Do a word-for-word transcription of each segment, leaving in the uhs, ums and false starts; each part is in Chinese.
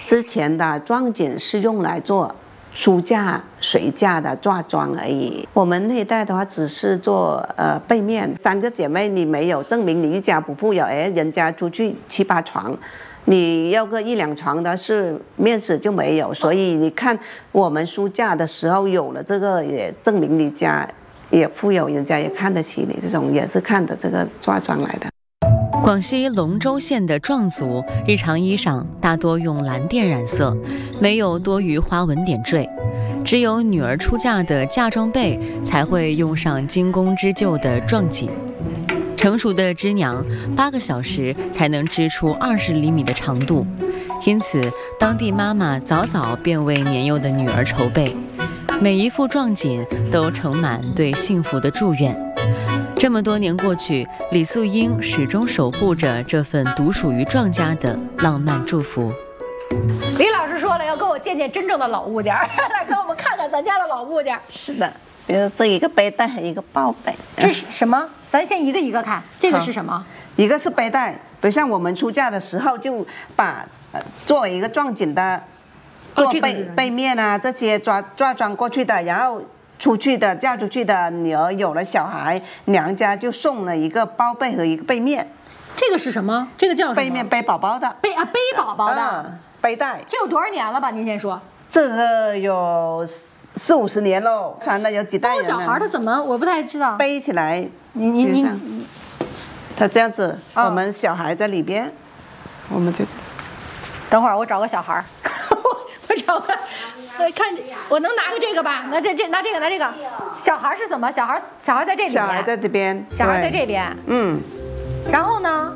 之前的撞锦是用来做书架、水架的挂装而已。我们那一代的话，只是做呃背面。三个姐妹，你没有证明你一家不富有，哎，人家出去七八床，你要个一两床的是面子就没有。所以你看，我们书架的时候有了这个，也证明你家也富有，人家也看得起你，这种也是看的这个挂装来的。 广西龙州县的壮族日常衣裳大多用蓝靛染色，没有多余花纹点缀，只有女儿出嫁的嫁妆被才会用上精工织就的壮锦。成熟的织娘八个小时才能织出二十厘米的长度，因此当地妈妈早早便为年幼的女儿筹备，每一副壮锦都盛满对幸福的祝愿。这么多年过去，李素英始终守护着这份独属于壮家的浪漫祝福。 李老师说了，要跟我见见真正的老物件，来给我们看看咱家的老物件。 是的，比如这一个背带和一个抱背。 这是什么？咱先一个一个看，这个是什么？ 一个是背带，比如像我们出嫁的时候，就把、呃、作为一个撞锦的做背、哦这个、背面啊这些抓抓装过去的，然后。出去的嫁出去的女儿有了小孩，娘家就送了一个包被和一个背面。 这个是什么？这个叫什么？ 背面背宝宝的。 背啊背宝宝的、 嗯、背带。 这有多少年了吧？您先说。 这个有四五十年喽，传了有几代人了。 小孩他怎么？我不太知道。 背起来， 你你你， 他这样子、哦，我们小孩在里边，我们就。 等会儿我找个小孩我找个。我看，我能拿个这个吧？拿这这拿这个拿这个。小孩是怎么？小孩小孩在这里面。 小孩在这边。 小孩在这边。 嗯。 然后呢？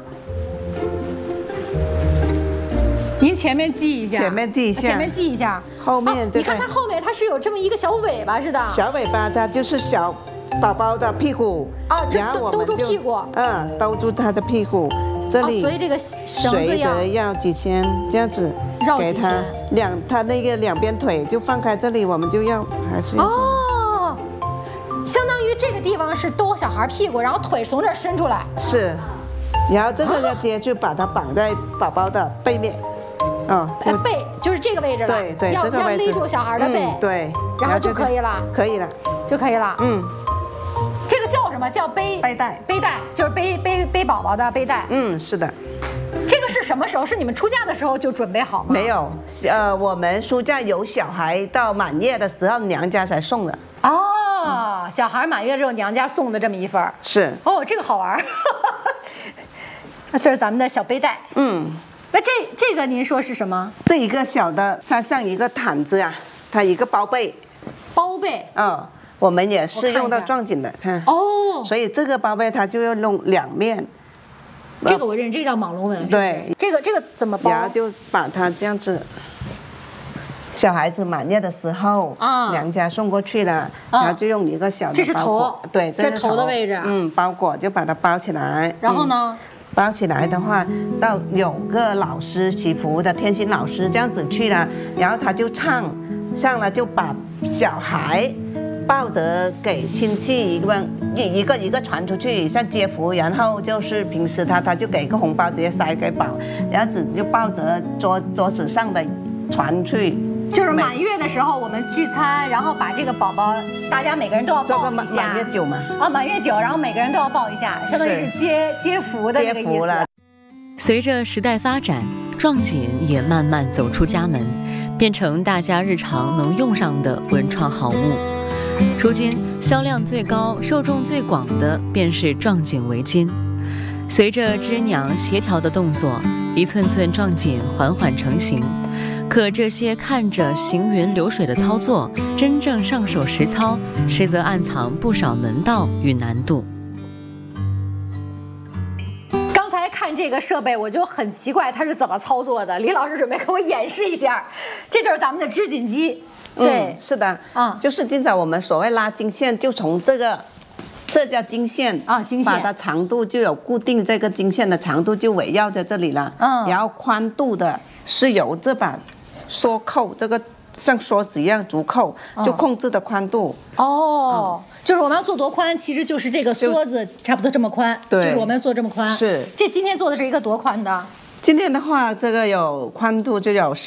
您前面记一下。 前面记一下。 前面记一下。 后面、哦、 你看它后面它是有这么一个小尾巴似的。 小尾巴它就是小宝宝的屁股。 啊，这兜兜住屁股。 嗯，兜住他的屁股。这里。 哦、所以这个绳子要。随着要几圈这样子。给他两，他那个两边腿就放开，这里我们就要还是要哦，相当于这个地方是兜小孩屁股，然后腿从这儿伸出来是，然后这个要接就把它绑在宝宝的背面， 哦，背就是这个位置了， 对对， 要这个位置要勒住小孩的背， 嗯、对， 然后就可以了， 可以了， 就可以了， 嗯， 这个叫什么？叫背背带， 背带就是背背背宝宝的背带， 嗯，是的。 这个是什么时候？是你们出嫁的时候就准备好吗？ 没有，呃，我们出嫁有小孩到满月的时候，娘家才送的。 哦，嗯、小孩满月之后，娘家送的这么一份。 是。 哦，这个好玩。那这是咱们的小背带。 嗯。 那这这个您说是什么？ 这一个小的，它像一个毯子啊，它一个包被。 包被。 哦，我们也是用到撞锦的，看。 哦。 所以这个包被它就要弄两面。 这个我认，这叫马龙纹。 对， 这个这个怎么包？ 然后就把它这样子，小孩子满月的时候，啊，娘家送过去了，啊、然后就用一个小的包裹， 这是头， 对， 这是头的位置， 嗯，包裹就把它包起来。 然后呢？ 嗯、包起来的话，到有个老师祈福的天心老师这样子去了，然后他就唱，唱了就把小孩。抱着给亲戚一个一一个一个传出去，像接福，然后就是平时他他就给个红包直接塞给宝，然后子就抱着桌桌子上的传去。 就是满月的时候我们聚餐，然后把这个宝宝，大家每个人都要抱一下。 满月酒嘛。 啊，满月酒，然后每个人都要抱一下，相当于是接接福的这个意思。了。 随着时代发展，撞锦也慢慢走出家门，变成大家日常能用上的文创好物。如今销量最高、受众最广的便是撞锦围巾。随着织娘协调的动作，一寸寸撞锦缓缓成型。可这些看着行云流水的操作，真正上手实操，实则暗藏不少门道与难度。 刚才看这个设备，我就很奇怪它是怎么操作的。李老师准备给我演示一下，这就是咱们的织锦机。对、 嗯，是的， 嗯， 就是经常我们所谓拉经线，就从这个，这叫经线啊，经线， 把它长度就有固定，这个经线的长度就围绕在这里了，嗯，然后宽度的是由这把梭扣，这个像梭子一样竹扣，就控制的宽度。 哦，嗯、就是我们要做多宽，其实就是这个梭子差不多这么宽， 对， 就是我们要做这么宽。 是， 这今天做的是一个多宽的？ 今天的话，这个有宽度就有。